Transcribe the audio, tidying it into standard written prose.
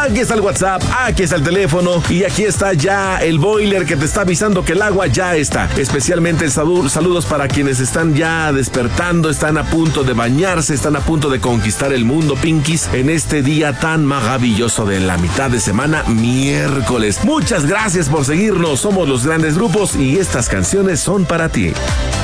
Aquí está el WhatsApp, aquí está el teléfono y aquí está ya el boiler que te está avisando que el agua ya está. Especialmente saludos para quienes están ya despertando, están a punto de bañarse, están a punto de conquistar el mundo, Pinkies, en este día tan maravilloso de la mitad de semana, miércoles. Muchas gracias por seguirnos, somos Los Grandes Grupos y estas canciones son para ti.